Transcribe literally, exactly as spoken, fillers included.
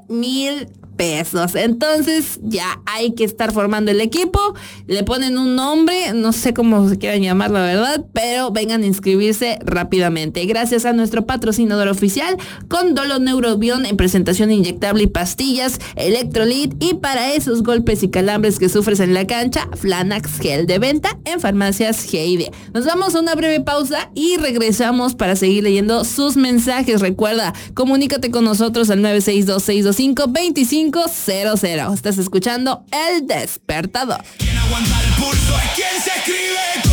mil pesos. Entonces ya hay que estar formando el equipo, le ponen un nombre, no sé cómo se quieran llamar la verdad, pero vengan a inscribirse rápidamente. Gracias a nuestro patrocinador oficial, Condolo Neurobion en presentación inyectable y pastillas, Electrolit, y para esos golpes y calambres que sufres en la cancha, Flanax Gel, de venta en farmacias G I D. Nos vamos a una breve pausa y regresamos para seguir leyendo sus mensajes. Recuerda, comunícate con nosotros al nueve seis dos, seis dos cinco, dos cinco cero cero. Estás escuchando El Despertador. ¿Quién aguanta el pulso? ¿Quién se escribe?